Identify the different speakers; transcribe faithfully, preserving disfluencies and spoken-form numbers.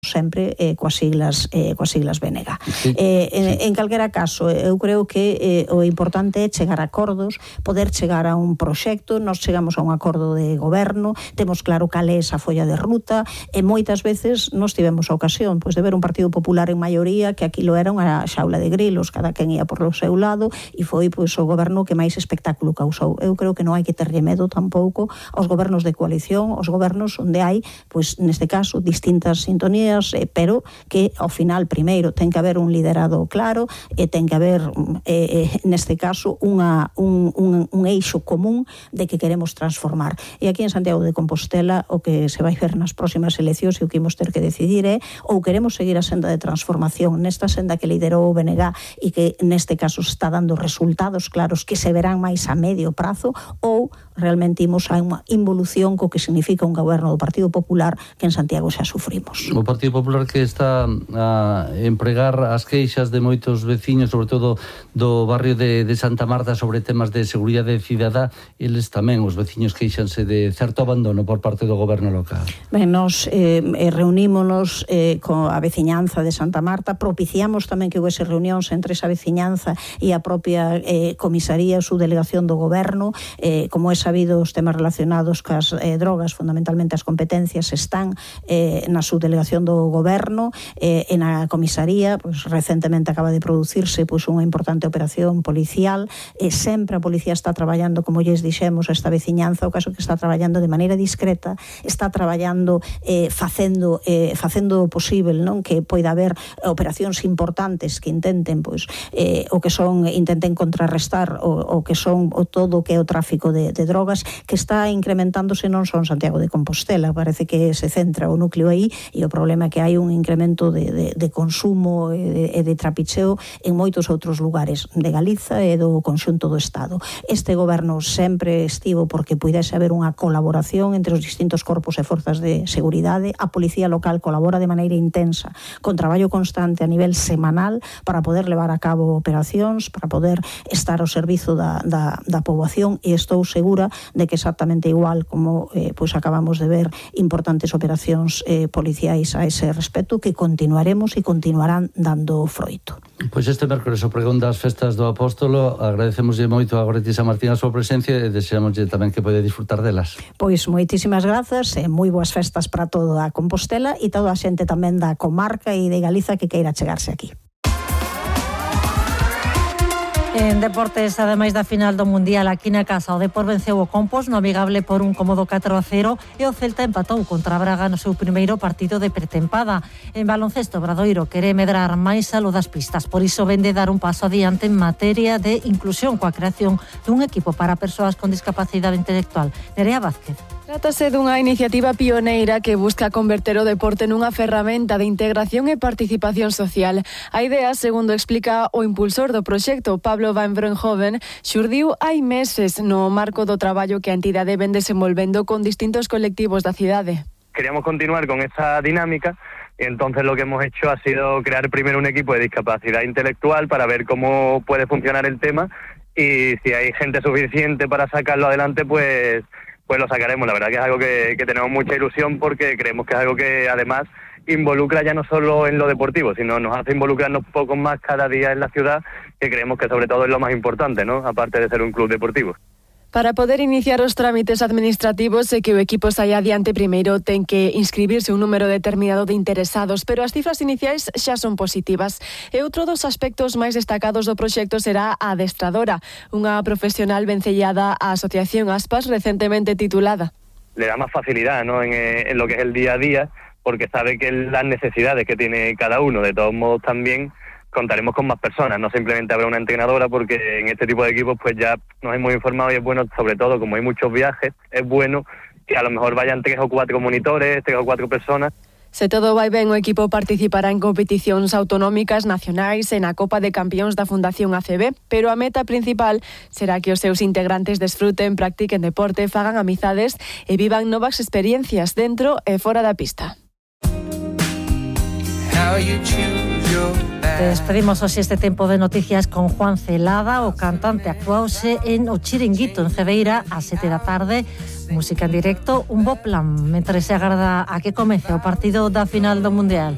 Speaker 1: sempre eh, coas siglas eh, coas siglas B N G. Sí, eh, en, sí. en calquera caso, eu creo que eh, o importante é chegar a acordos, poder chegar a un proxecto. Nos chegamos a un acordo de goberno, temos claro cal é esa folla de ruta, e moitas veces nos tivemos a ocasión pois, de ver un Partido Popular en maioría que aquilo era unha xaula de grilos, cada quen ia por o seu lado, e foi pois, o goberno que máis espectáculo causou. Eu creo que non hai que terlle medo tampouco aos gobernos de coalición, aos gobernos onde hai, pois, neste caso, distintas sintonías, pero que ao final primeiro ten que haber un liderado claro e ten que haber eh, neste caso unha, un, un, un eixo común de que queremos transformar. E aquí en Santiago de Compostela o que se vai ver nas próximas eleccións e o que imos ter que decidir é ou queremos seguir a senda de transformación nesta senda que liderou o B N G e que neste caso está dando resultados claros que se verán máis a medio prazo, ou realmente imos a unha involución co que significa un goberno do Partido Popular que en Santiago xa sufrimos.
Speaker 2: O Partido Popular que está a empregar as queixas de moitos veciños, sobre todo do barrio de, de Santa Marta, sobre temas de seguridade cidadá. Eles tamén, os veciños, queixanse de certo abandono por parte do goberno local.
Speaker 1: Ben, nos eh, reunímonos eh, coa veciñanza de Santa Marta, propiciamos tamén que houvese reunións entre esa veciñanza e a propia eh, comisaría, su delegación do goberno. Eh, como é sabido, os temas relacionados cas eh, drogas, fundamentalmente as competencias, están eh, na subdelegación do goberno, eh, en a comisaría. Pues, recentemente acaba de producirse pues, unha importante operación policial, e sempre a policía está traballando, como lles dixemos, a esta veciñanza, o caso que está traballando de maneira discreta, está traballando eh, facendo eh, facendo o posible, non, que poida haber operacións importantes que intenten pues, eh, o que son intenten contrarrestar o, o que son o todo o que é o tráfico de, de drogas, que está incrementándose non só en Santiago de Compostela. Parece que se centra o núcleo aí, e o problema é que hai un incremento de, de, de consumo e de, e de trapicheo en moitos outros lugares de Galiza e do conxunto do Estado. Este goberno sempre estivo porque puidese haber unha colaboración entre os distintos corpos e forzas de seguridade. A policía local colabora de maneira intensa, con traballo constante a nivel semanal, para poder levar a cabo operacións, para poder estar ao servizo da, da, da poboación, e estou segura de que exactamente igual como eh, pues acabamos de ver importantes operacións eh, policiais a ese respecto, que continuaremos e continuarán dando froito.
Speaker 2: Pois este mércores o pregón das festas do Apóstolo, agradecemoslle moito a Goretti San Martín a súa presencia e deseamoslle tamén que pode disfrutar delas.
Speaker 1: Pois moitísimas grazas e moi boas festas para toda a Compostela e toda a xente tamén da comarca e de Galiza que queira chegarse aquí.
Speaker 3: En deportes, ademais da final do Mundial aquí na casa, o Depor venceu o Compos no amigable por un cómodo catro a cero e o Celta empatou contra a Braga no seu primeiro partido de pretempada. En baloncesto, Obradoiro quere medrar máis a lo das pistas, por iso vende dar un paso adiante en materia de inclusión coa creación dun equipo para persoas con discapacidade intelectual. Nerea Vázquez.
Speaker 4: Trátase dunha iniciativa pioneira que busca converter o deporte nunha ferramenta de integración e participación social. A idea, segundo explica o impulsor do proxecto, Pablo Van Broenhoven, xurdiu hai meses no marco do traballo que a entidade ven desenvolvendo con distintos colectivos da cidade.
Speaker 5: Queríamos continuar con esa dinámica y entonces lo que hemos hecho ha sido crear primero un equipo de discapacidad intelectual para ver cómo puede funcionar el tema, y si hay gente suficiente para sacarlo adelante, pues... pues lo sacaremos. La verdad que es algo que, que tenemos mucha ilusión, porque creemos que es algo que además involucra ya no solo en lo deportivo, sino nos hace involucrarnos un poco más cada día en la ciudad, que creemos que sobre todo es lo más importante, ¿no? Aparte de ser un club deportivo.
Speaker 4: Para poder iniciar os trámites administrativos e que o equipo saia adiante, primeiro ten que inscribirse un número determinado de interesados, pero as cifras iniciais xa son positivas. E outro dos aspectos máis destacados do proxecto será a adestradora, unha profesional vencellada á Asociación Aspas, recentemente titulada.
Speaker 5: Le da más facilidad, ¿no? en, en lo que es el día a día, porque sabe que las necesidades que tiene cada uno. De todos modos, también contaremos con más personas, no simplemente habrá una entrenadora, porque en este tipo de equipos pues ya nos hemos informado, y es bueno, sobre todo como hay muchos viajes, es bueno que a lo mejor vayan tres o cuatro monitores, tres o cuatro personas.
Speaker 4: Se todo vai ben, o equipo participará en competicións autonómicas, nacionais e na Copa de Campións da Fundación A C B, pero a meta principal será que os seus integrantes desfruten, practiquen deporte, fagan amizades e vivan novas experiencias dentro e fora da pista.
Speaker 3: Despedimos hoxe este tempo de noticias con Juan Celada, o cantante actuouse en O Chiringuito en Cedeira ás sete da tarde, música en directo, un bo plan, mentre se agarda a que comece o partido da final do Mundial.